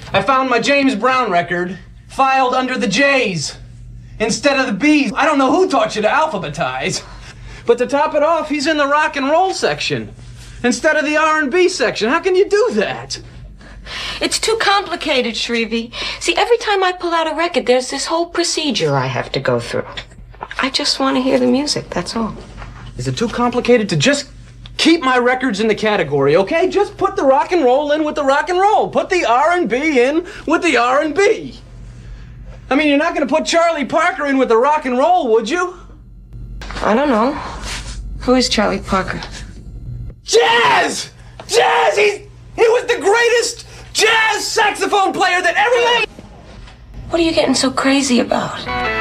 I found my James Brown record filed under the J's instead of the B's. I don't know who taught you to alphabetize, but to top it off, he's in the rock and roll section instead of the R&B section. How can you do that? It's too complicated, Shrivi. See, every time I pull out a record, there's this whole procedure I have to go through. I just want to hear the music, that's all. Is it too complicated to just keep my records in the category, okay? Just put the rock and roll in with the rock and roll. Put the R&B in with the R&B. I mean, you're not going to put Charlie Parker in with the rock and roll, would you? I don't know. Who is Charlie Parker? Jazz! Jazz! He was the greatest jazz saxophone player that ever lived! What are you getting so crazy about?